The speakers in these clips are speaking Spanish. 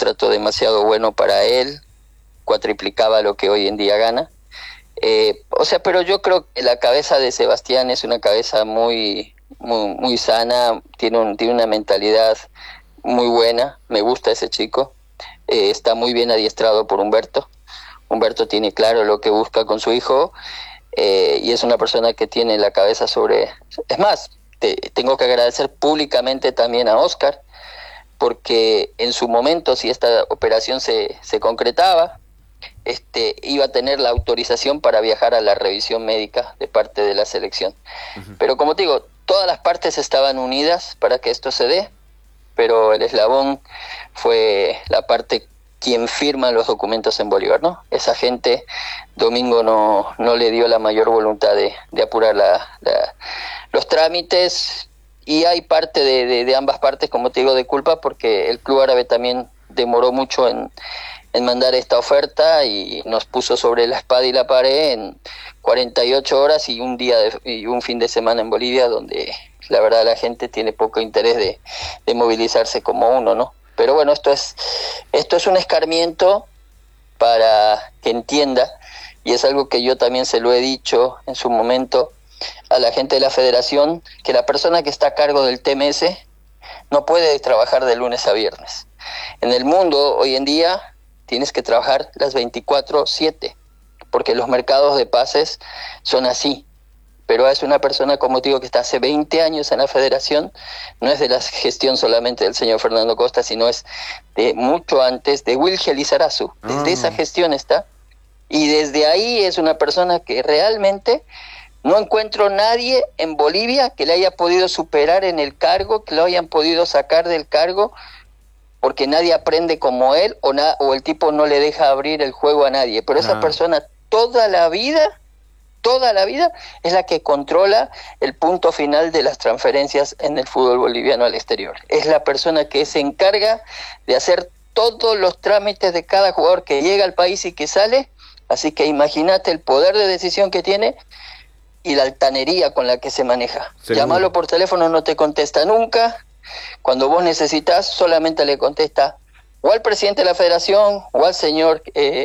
contrato demasiado bueno para él, cuatriplicaba lo que hoy en día gana. Pero yo creo que la cabeza de Sebastián es una cabeza muy sana, tiene una mentalidad muy buena, me gusta ese chico, está muy bien adiestrado por Humberto. Humberto tiene claro lo que busca con su hijo, y es una persona que tiene la cabeza sobre... Es más, tengo que agradecer públicamente también a Oscar, porque en su momento, si esta operación se concretaba, iba a tener la autorización para viajar a la revisión médica de parte de la selección. Uh-huh. Pero como te digo, todas las partes estaban unidas para que esto se dé, pero el eslabón fue la parte quien firma los documentos en Bolívar, ¿no? Esa gente, Domingo no le dio la mayor voluntad de apurar los trámites, y hay parte de ambas partes, como te digo, de culpa, porque el club árabe también demoró mucho en mandar esta oferta y nos puso sobre la espada y la pared en 48 horas y un fin de semana en Bolivia, donde la verdad la gente tiene poco interés de movilizarse como uno, ¿no? Pero bueno, esto es un escarmiento para que entienda, y es algo que yo también se lo he dicho en su momento a la gente de la federación, que la persona que está a cargo del TMS no puede trabajar de lunes a viernes. En el mundo hoy en día tienes que trabajar las 24/7, porque los mercados de pases son así. Pero es una persona, como te digo, que está hace 20 años en la federación, no es de la gestión solamente del señor Fernando Costa, sino es de mucho antes, de Wilgel Lizarazu. Desde esa gestión está, y desde ahí es una persona que realmente no encuentro nadie en Bolivia que le haya podido superar en el cargo, que lo hayan podido sacar del cargo, porque nadie aprende como él, o el tipo no le deja abrir el juego a nadie. Pero esa persona toda la vida es la que controla el punto final de las transferencias en el fútbol boliviano al exterior. Es la persona que se encarga de hacer todos los trámites de cada jugador que llega al país y que sale. Así que imagínate el poder de decisión que tiene y la altanería con la que se maneja. Seguro. Llámalo por teléfono, no te contesta nunca. Cuando vos necesitas, solamente le contesta o al presidente de la federación o al señor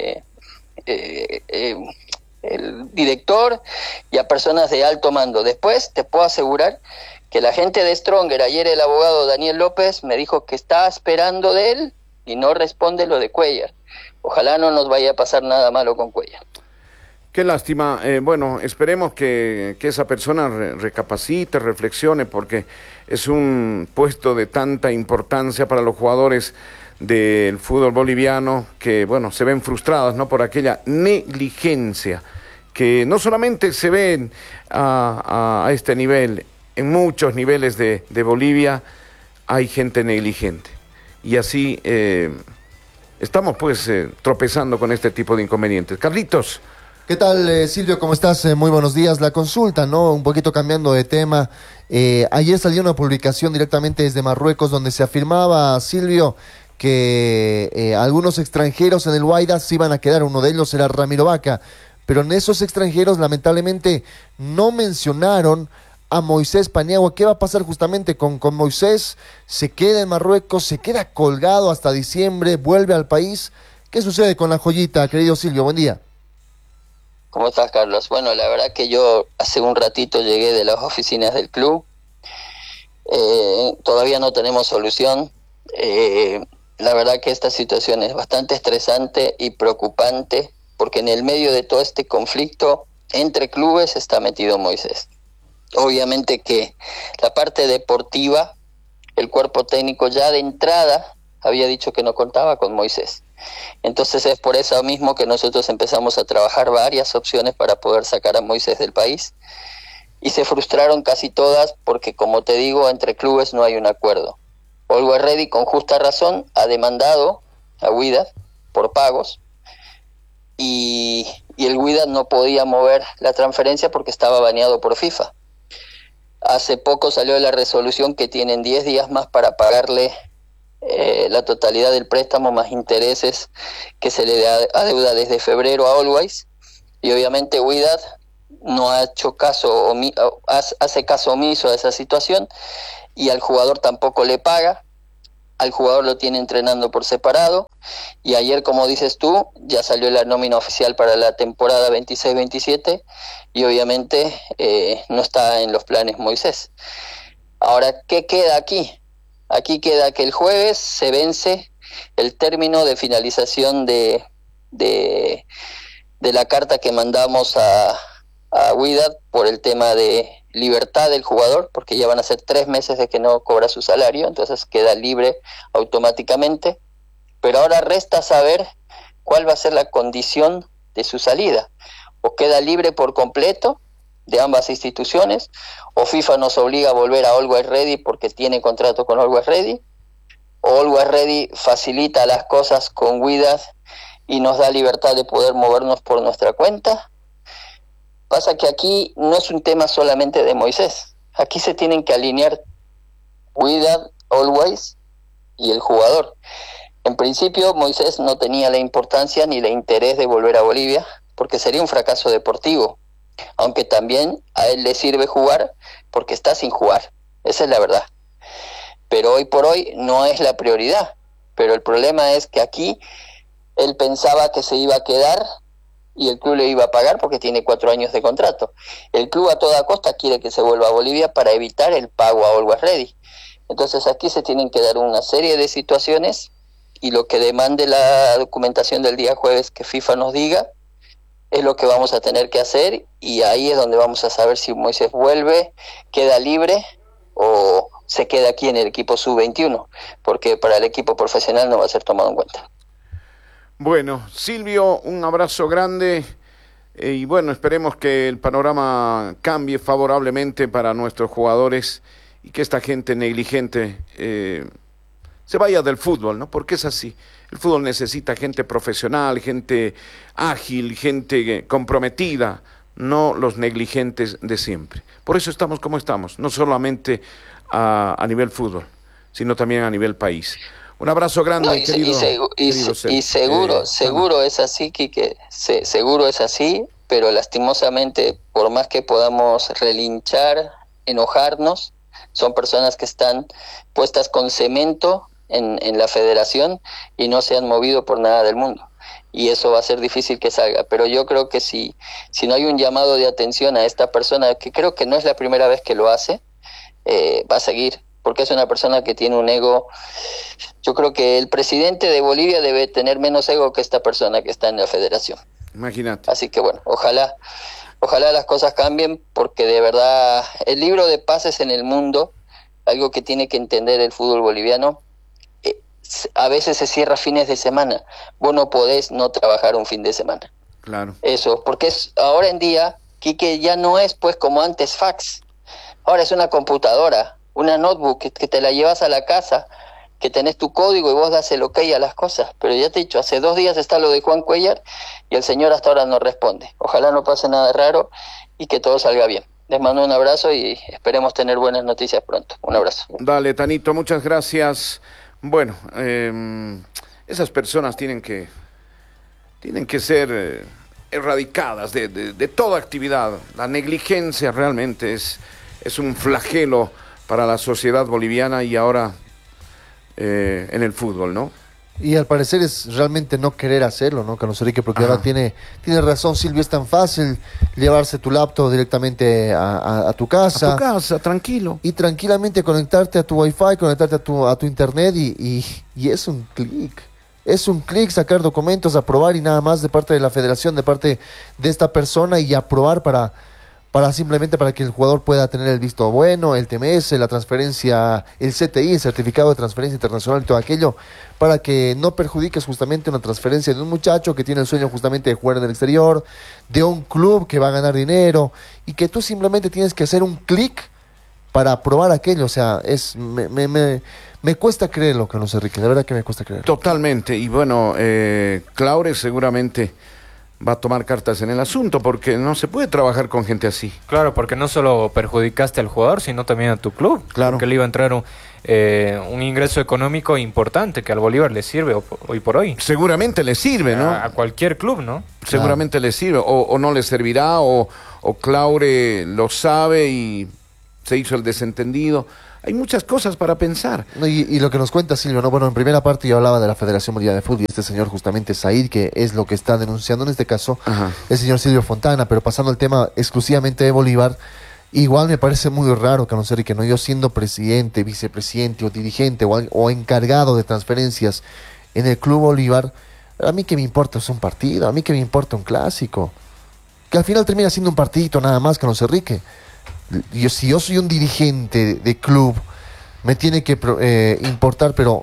el director, y a personas de alto mando. Después te puedo asegurar que la gente de Stronger, ayer el abogado Daniel López me dijo que está esperando de él y no responde lo de Cuellar. Ojalá no nos vaya a pasar nada malo con Cuellar. Qué lástima. Bueno, esperemos que esa persona recapacite, reflexione, porque es un puesto de tanta importancia para los jugadores del fútbol boliviano que, bueno, se ven frustrados, ¿no?, por aquella negligencia que no solamente se ve a este nivel, en muchos niveles de Bolivia hay gente negligente, y así estamos pues tropezando con este tipo de inconvenientes. Carlitos. ¿Qué tal, Silvio? ¿Cómo estás? Muy buenos días. La consulta, ¿no? Un poquito cambiando de tema. Ayer salió una publicación directamente desde Marruecos donde se afirmaba, Silvio, que algunos extranjeros en el Wydad se iban a quedar. Uno de ellos era Ramiro Vaca, pero en esos extranjeros lamentablemente no mencionaron a Moisés Paniagua. ¿Qué va a pasar justamente con Moisés? ¿Se queda en Marruecos? ¿Se queda colgado hasta diciembre? ¿Vuelve al país? ¿Qué sucede con la joyita, querido Silvio? Buen día. ¿Cómo estás, Carlos? Bueno, la verdad que yo hace un ratito llegué de las oficinas del club. Todavía no tenemos solución. La verdad que esta situación es bastante estresante y preocupante, porque en el medio de todo este conflicto entre clubes está metido Moisés. Obviamente que la parte deportiva, el cuerpo técnico ya de entrada había dicho que no contaba con Moisés. Entonces es por eso mismo que nosotros empezamos a trabajar varias opciones para poder sacar a Moisés del país, y se frustraron casi todas porque, como te digo, entre clubes no hay un acuerdo. Always Ready, con justa razón, ha demandado a Wydad por pagos, y el Wydad no podía mover la transferencia porque estaba baneado por FIFA. Hace poco salió la resolución que tienen 10 días más para pagarle la totalidad del préstamo más intereses que se le adeuda desde febrero a Always, y obviamente Wydad no ha hecho hace caso omiso a esa situación, y al jugador tampoco le paga. al jugador lo tiene entrenando por separado, y ayer, como dices tú, ya salió la nómina oficial para la temporada 26-27, y obviamente no está en los planes Moisés. Ahora, ¿qué queda aquí? Aquí queda que el jueves se vence el término de finalización de la carta que mandamos a Wydad por el tema de libertad del jugador, porque ya van a ser 3 meses de que no cobra su salario, entonces queda libre automáticamente, pero ahora resta saber cuál va a ser la condición de su salida. O queda libre por completo de ambas instituciones, o FIFA nos obliga a volver a Always Ready porque tiene contrato con Always Ready, o Always Ready facilita las cosas con Wydad y nos da libertad de poder movernos por nuestra cuenta. Pasa que aquí no es un tema solamente de Moisés, aquí se tienen que alinear Wydad, Always y el jugador. En principio Moisés no tenía la importancia ni el interés de volver a Bolivia, porque sería un fracaso deportivo, aunque también a él le sirve jugar porque está sin jugar, esa es la verdad. Pero hoy por hoy no es la prioridad, pero el problema es que aquí él pensaba que se iba a quedar y el club le iba a pagar porque tiene 4 años de contrato. El club a toda costa quiere que se vuelva a Bolivia para evitar el pago a Always Ready. Entonces aquí se tienen que dar una serie de situaciones, y lo que demande la documentación del día jueves que FIFA nos diga es lo que vamos a tener que hacer, y ahí es donde vamos a saber si Moisés vuelve, queda libre o se queda aquí en el equipo sub-21, porque para el equipo profesional no va a ser tomado en cuenta. Bueno, Silvio, un abrazo grande y bueno, esperemos que el panorama cambie favorablemente para nuestros jugadores y que esta gente negligente se vaya del fútbol, ¿no? Porque es así. El fútbol necesita gente profesional, gente ágil, gente comprometida, no los negligentes de siempre. Por eso estamos como estamos, no solamente a nivel fútbol, sino también a nivel país. Un abrazo grande, seguro es así, Quique, seguro es así, pero lastimosamente, por más que podamos relinchar, enojarnos, son personas que están puestas con cemento en la federación y no se han movido por nada del mundo. Y eso va a ser difícil que salga, pero yo creo que si no hay un llamado de atención a esta persona, que creo que no es la primera vez que lo hace, va a seguir, porque es una persona que tiene un ego. Yo creo que el presidente de Bolivia debe tener menos ego que esta persona que está en la federación. Imagínate. Así que bueno, ojalá las cosas cambien, porque de verdad el libro de pases en el mundo, algo que tiene que entender el fútbol boliviano, a veces se cierra fines de semana. Vos no podés no trabajar un fin de semana. Claro. Eso, porque ahora en día, Quique, ya no es pues como antes fax. Ahora es una computadora, una notebook que te la llevas a la casa, que tenés tu código y vos das el ok a las cosas. Pero ya te he dicho, hace 2 días está lo de Juan Cuellar y el señor hasta ahora no responde. Ojalá no pase nada raro y que todo salga bien. Les mando un abrazo y esperemos tener buenas noticias pronto. Un abrazo. Dale, Tanito, muchas gracias. Bueno, esas personas tienen que ser erradicadas de toda actividad. La negligencia realmente es un flagelo para la sociedad boliviana y ahora en el fútbol, ¿no? Y al parecer es realmente no querer hacerlo, ¿no, Carlos Enrique? Porque ahora tiene razón, Silvio, es tan fácil llevarse tu laptop directamente a tu casa. A tu casa, tranquilo. Y tranquilamente conectarte a tu Wi-Fi, conectarte a tu internet y es un clic. Es un clic sacar documentos, aprobar y nada más de parte de la federación, de parte de esta persona y aprobar para simplemente para que el jugador pueda tener el visto bueno, el TMS, la transferencia, el CTI, el certificado de transferencia internacional y todo aquello, para que no perjudiques justamente una transferencia de un muchacho que tiene el sueño justamente de jugar en el exterior, de un club que va a ganar dinero y que tú simplemente tienes que hacer un clic para aprobar aquello. O sea, me cuesta creerlo, Carlos Enrique, la verdad que me cuesta creerlo. Totalmente, y bueno, Claure seguramente va a tomar cartas en el asunto, porque no se puede trabajar con gente así. Claro, porque no solo perjudicaste al jugador, sino también a tu club. Claro. Porque le iba a entrar un ingreso económico importante que al Bolívar le sirve hoy por hoy. Seguramente le sirve, ¿no? A cualquier club, ¿no? Seguramente le sirve, o no le servirá, o Claure lo sabe y se hizo el desentendido. hay muchas cosas para pensar. No, y lo que nos cuenta Silvio, ¿no? Bueno, en primera parte yo hablaba de la Federación Boliviana de Fútbol y este señor justamente Said, que es lo que está denunciando en este caso, Ajá. el señor Silvio Fontana, pero pasando al tema exclusivamente de Bolívar, igual me parece muy raro, Carlos Enrique, ¿no? Yo siendo presidente, vicepresidente o dirigente o encargado de transferencias en el Club Bolívar, a mí que me importa es un partido, a mí que me importa un clásico, que al final termina siendo un partidito nada más, Carlos Enrique. Si yo soy un dirigente de club, me tiene que importar, pero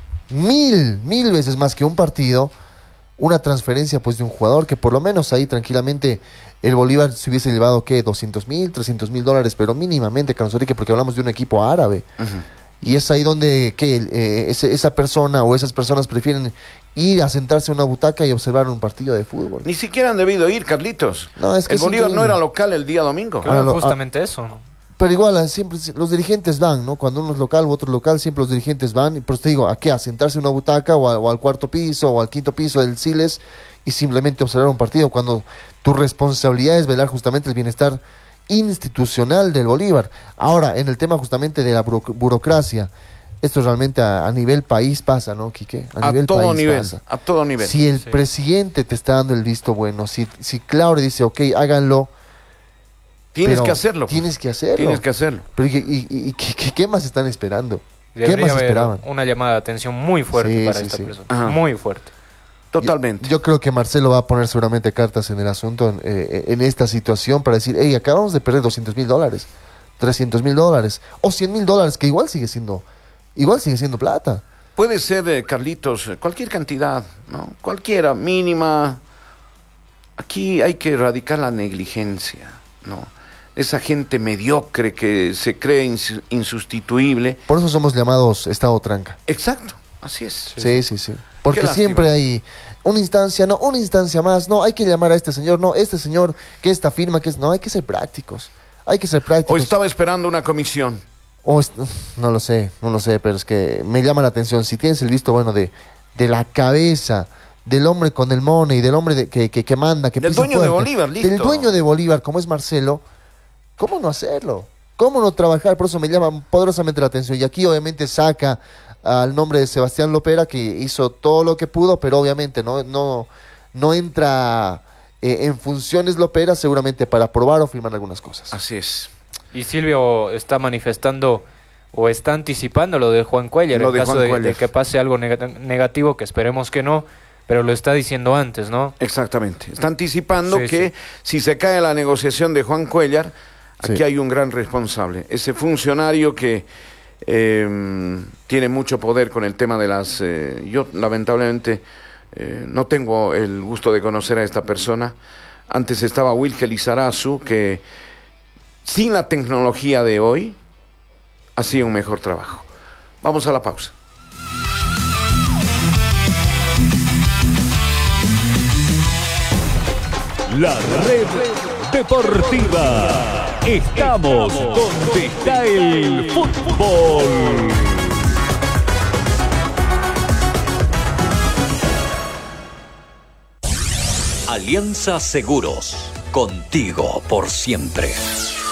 mil veces más que un partido, una transferencia pues de un jugador que por lo menos ahí tranquilamente el Bolívar se hubiese llevado, ¿qué? 200.000, 300.000 dólares, pero mínimamente, Carlos Enrique, porque hablamos de un equipo árabe. Uh-huh. Y es ahí donde esa persona o esas personas prefieren ir a sentarse en una butaca y observar un partido de fútbol. Ni siquiera han debido ir, Carlitos. No, es que el Bolívar no increíble. era local el día domingo. Claro, justamente eso, ¿no? Pero igual, siempre los dirigentes van, ¿no? Cuando uno es local u otro local, siempre los dirigentes van. Y pues te digo, ¿a qué? A sentarse en una butaca o al cuarto piso o al quinto piso del Siles y simplemente observar un partido cuando tu responsabilidad es velar justamente el bienestar institucional del Bolívar. Ahora, en el tema justamente de la burocracia, esto realmente a nivel país pasa, ¿no, Quique? A nivel todo país nivel, pasa. a todo nivel. Si el Sí. presidente te está dando el visto bueno, si Claudio dice, ok, háganlo, Tienes pero que hacerlo. Tienes que hacerlo. Tienes que hacerlo. Pero ¿qué más están esperando? ¿Qué Debería más haber esperaban? una llamada de atención muy fuerte Sí, para sí, esta sí. persona. Ajá. Muy fuerte. Totalmente. Yo creo que Marcelo va a poner seguramente cartas en el asunto en esta situación para decir, hey, acabamos de perder 200.000 dólares, 300.000 dólares o 100.000 dólares, que igual sigue siendo plata. Puede ser, Carlitos, cualquier cantidad, ¿no? Cualquiera, mínima. Aquí hay que erradicar la negligencia, ¿no? Esa gente mediocre que se cree insustituible. Por eso somos llamados Estado tranca. Exacto, así es. Sí. Porque Qué lástima. siempre hay una instancia más, no, hay que llamar a este señor, no, este señor que esta firma, no, hay que ser prácticos. O estaba esperando una comisión. No lo sé, pero es que me llama la atención. Si tienes el visto bueno de la cabeza, del hombre con el money, del hombre que manda, que Del pisa dueño de fuerte, Bolívar, listo. del dueño de Bolívar, como es Marcelo, ¿cómo no hacerlo? ¿Cómo no trabajar? Por eso me llama poderosamente la atención. Y aquí obviamente saca al nombre de Sebastián Lopera, que hizo todo lo que pudo, pero obviamente no entra en funciones Lopera, seguramente para probar o firmar algunas cosas. Así es. Y Silvio está manifestando o está anticipando lo de Juan Cuellar, Lo en de caso Juan de Cuellar. que pase algo negativo, que esperemos que no, pero lo está diciendo antes, ¿no? Exactamente. Está anticipando Sí, que si se cae la negociación de Juan Cuellar, aquí Sí. hay un gran responsable. Ese funcionario que tiene mucho poder con el tema de las... yo lamentablemente no tengo el gusto de conocer a esta persona. Antes estaba Wilke Lizarazu, que sin la tecnología de hoy hacía un mejor trabajo. Vamos a la pausa. La red deportiva. Estamos donde está el fútbol. Alianza Seguros. Contigo por siempre.